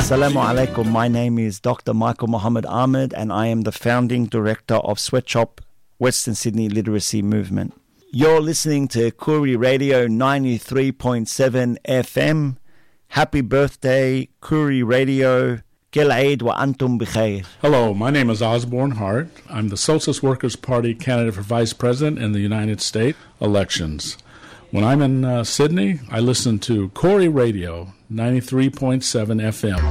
Assalamu alaikum. My name is Dr. Michael Muhammad Ahmed, and I am the founding director of Sweatshop Western Sydney Literacy Movement. You're listening to Koori Radio 93.7 FM. Happy birthday, Koori Radio. Kel Eid wa antum bikhair. Hello, my name is Osborne Hart. I'm the Socialist Workers' Party candidate for Vice President in the United States elections. When I'm in Sydney, I listen to Koori Radio 93.7 FM.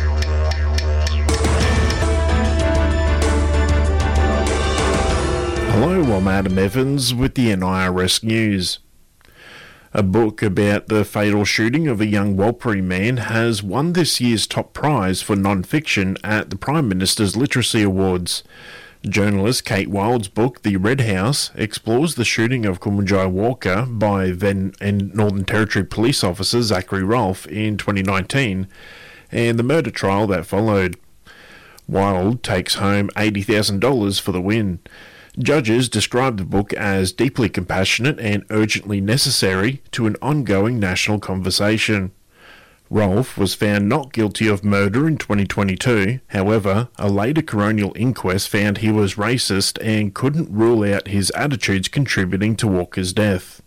Hello, I'm Adam Evans with the NIRS News. A book about the fatal shooting of a young Warlpiri man has won this year's top prize for non-fiction at the Prime Minister's Literacy Awards. Journalist Kate Wild's book, The Red House, explores the shooting of Kumanjai Walker by then and Northern Territory police officer Zachary Rolfe in 2019 and the murder trial that followed. Wild takes home $80,000 for the win. Judges described the book as deeply compassionate and urgently necessary to an ongoing national conversation. Rolfe was found not guilty of murder in 2022. However, a later coronial inquest found he was racist and couldn't rule out his attitudes contributing to Walker's death.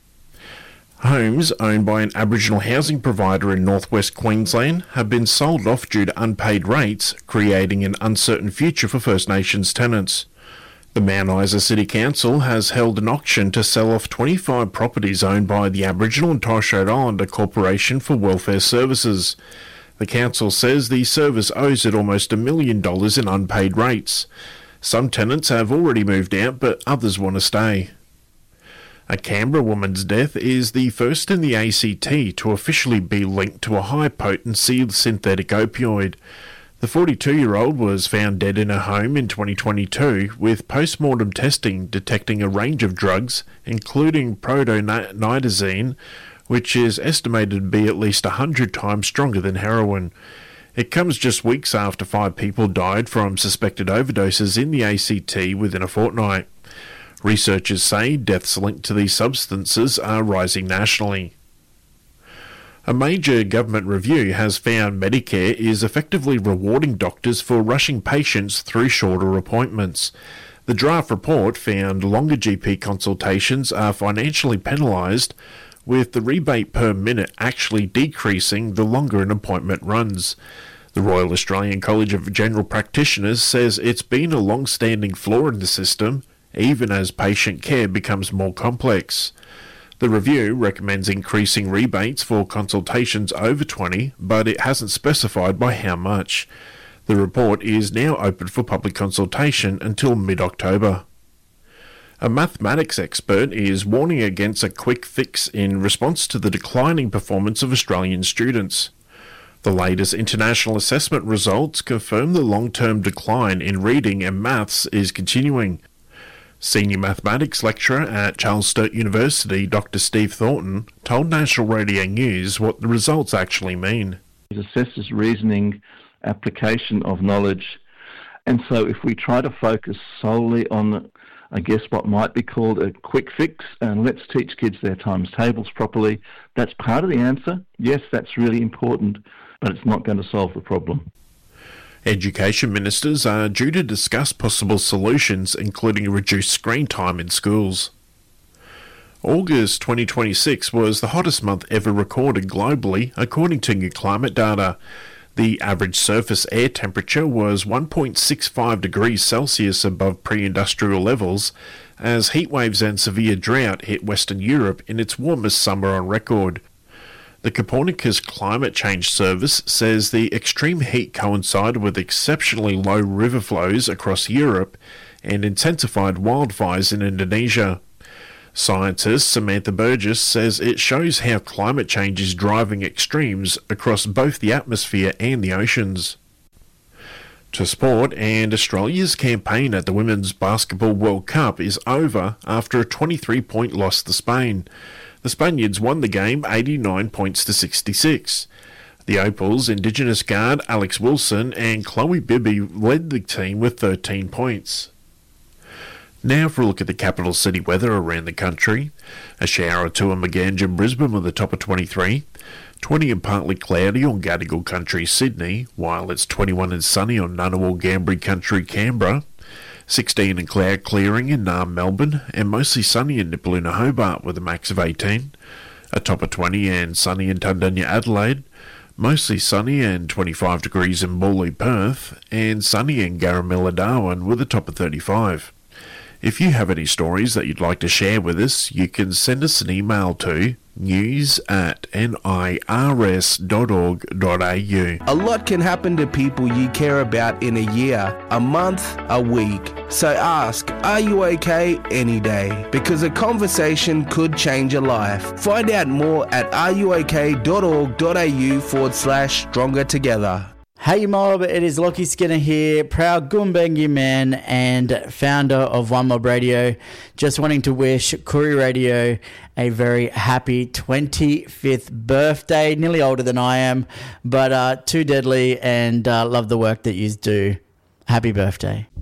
Homes owned by an Aboriginal housing provider in northwest Queensland have been sold off due to unpaid rates, creating an uncertain future for First Nations tenants. The Mount Isa City Council has held an auction to sell off 25 properties owned by the Aboriginal and Torres Strait Islander Corporation for Welfare Services. The council says the service owes it almost $1 million in unpaid rates. Some tenants have already moved out, but others want to stay. A Canberra woman's death is the first in the ACT to officially be linked to a high-potency synthetic opioid. The 42-year-old was found dead in her home in 2022, with post-mortem testing detecting a range of drugs, including protonidazine, which is estimated to be at least 100 times stronger than heroin. It comes just weeks after 5 people died from suspected overdoses in the ACT within a fortnight. Researchers say deaths linked to these substances are rising nationally. A major government review has found Medicare is effectively rewarding doctors for rushing patients through shorter appointments. The draft report found longer GP consultations are financially penalised, with the rebate per minute actually decreasing the longer an appointment runs. The Royal Australian College of General Practitioners says it's been a long-standing flaw in the system, even as patient care becomes more complex. The review recommends increasing rebates for consultations over 20, but it hasn't specified by how much. The report is now open for public consultation until mid-October. A mathematics expert is warning against a quick fix in response to the declining performance of Australian students. The latest international assessment results confirm the long-term decline in reading and maths is continuing. Senior mathematics lecturer at Charles Sturt University, Dr. Steve Thornton, told National Radio News what the results actually mean. It assesses reasoning, application of knowledge, and so if we try to focus solely on, what might be called a quick fix, and let's teach kids their times tables properly, that's part of the answer. Yes, that's really important, but it's not going to solve the problem. Education ministers are due to discuss possible solutions, including reduced screen time in schools. August 2026 was the hottest month ever recorded globally, according to new climate data. The average surface air temperature was 1.65 degrees Celsius above pre-industrial levels, as heatwaves and severe drought hit Western Europe in its warmest summer on record. The Copernicus Climate Change Service says the extreme heat coincided with exceptionally low river flows across Europe and intensified wildfires in Indonesia. Scientist Samantha Burgess says it shows how climate change is driving extremes across both the atmosphere and the oceans. To sport, and Australia's campaign at the Women's Basketball World Cup is over after a 23-point loss to Spain. The Spaniards won the game 89 points to 66. The Opals' Indigenous guard Alex Wilson and Chloe Bibby led the team with 13 points. Now for a look at the capital city weather around the country. A shower or two in Maganja and Brisbane with a top of 23. 20 and partly cloudy on Gadigal Country, Sydney, while it's 21 and sunny on Ngunnawal Gambri Country, Canberra. 16 and cloud clearing in Naarm, Melbourne, and mostly sunny in Nipaluna, Hobart with a max of 18. A top of 20 and sunny in Tundunya, Adelaide. Mostly sunny and 25 degrees in Morley, Perth, and sunny in Garamilla, Darwin with a top of 35. If you have any stories that you'd like to share with us, you can send us an email to news@nirs.org.au. A lot can happen to people you care about in a year, a month, a week. So ask, are you okay any day? Because a conversation could change a life. Find out more at areyook.org.au/stronger together. Hey mob, it is Lockie Skinner here, proud Goombengi man and founder of One Mob Radio. Just wanting to wish Koori Radio a very happy 25th birthday. Nearly older than I am, but too deadly, and love the work that you do. Happy birthday.